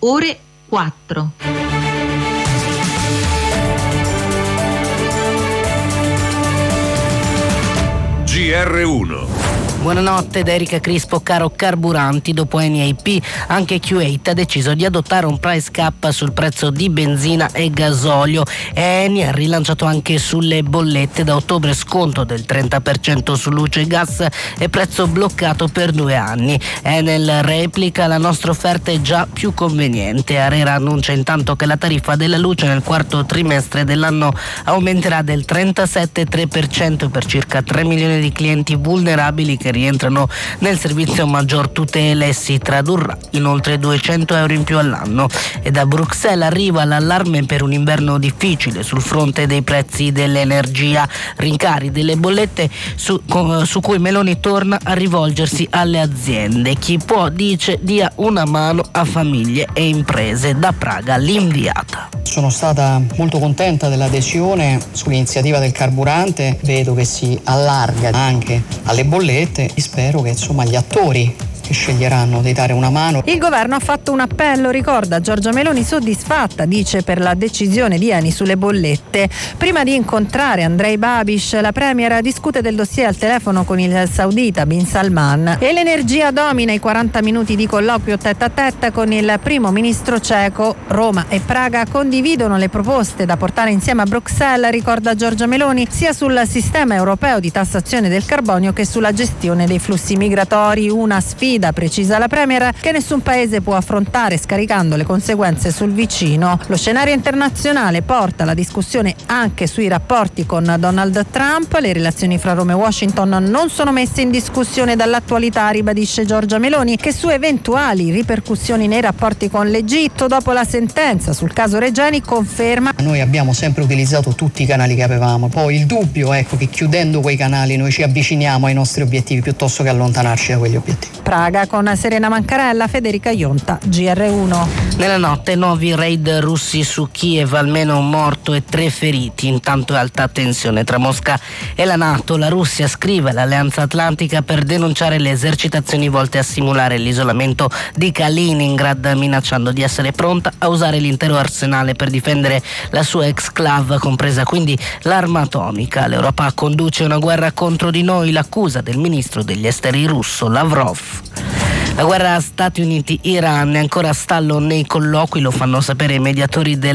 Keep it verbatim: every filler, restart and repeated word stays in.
ore quattro. G R uno. Buonanotte da Erika Crispo. Caro carburanti, dopo Eni e I P anche Q otto ha deciso di adottare un price cap sul prezzo di benzina e gasolio. Eni ha rilanciato anche sulle bollette: da ottobre sconto del trenta per cento su luce e gas e prezzo bloccato per due anni. Enel replica: la nostra offerta è già più conveniente. Arera annuncia intanto che la tariffa della luce nel quarto trimestre dell'anno aumenterà del trentasette virgola tre per cento per circa tre milioni di clienti vulnerabili che rientrano nel servizio maggior tutele e si tradurrà in oltre duecento euro in più all'anno. E da Bruxelles arriva l'allarme per un inverno difficile sul fronte dei prezzi dell'energia, rincari delle bollette su, su cui Meloni torna a rivolgersi alle aziende. Chi può, dice, dia una mano a famiglie e imprese. Da Praga l'inviata. Sono stata molto contenta dell'adesione sull'iniziativa del carburante, vedo che si allarga anche alle bollette. Spero che insomma gli attori che sceglieranno di dare una mano. Il governo ha fatto un appello, ricorda Giorgia Meloni, soddisfatta, dice, per la decisione di Eni sulle bollette. Prima di incontrare Andrej Babiš, la premier discute del dossier al telefono con il saudita Bin Salman. E l'energia domina i quaranta minuti di colloquio tête à tête con il primo ministro ceco. Roma e Praga condividono le proposte da portare insieme a Bruxelles, ricorda Giorgia Meloni, sia sul sistema europeo di tassazione del carbonio che sulla gestione dei flussi migratori. Una sfida, precisa la premier, che nessun paese può affrontare scaricando le conseguenze sul vicino. Lo scenario internazionale porta la discussione anche sui rapporti con Donald Trump. Le relazioni fra Roma e Washington non sono messe in discussione dall'attualità, ribadisce Giorgia Meloni, che su eventuali ripercussioni nei rapporti con l'Egitto dopo la sentenza sul caso Regeni conferma: noi abbiamo sempre utilizzato tutti i canali che avevamo, poi il dubbio, ecco, che chiudendo quei canali noi ci avviciniamo ai nostri obiettivi piuttosto che allontanarci da quegli obiettivi. Praga con Serena Mancarella, Federica Ionta, G R uno. Nella notte nuovi raid russi su Kiev, almeno un morto e tre feriti. Intanto è alta tensione tra Mosca e la NATO. La Russia scrive all'Alleanza Atlantica per denunciare le esercitazioni volte a simulare l'isolamento di Kaliningrad, minacciando di essere pronta a usare l'intero arsenale per difendere la sua exclave, compresa quindi l'arma atomica. L'Europa conduce una guerra contro di noi, l'accusa del ministro degli esteri russo Lavrov. La guerra Stati Uniti-Iran è ancora a stallo nei colloqui, lo fanno sapere i mediatori del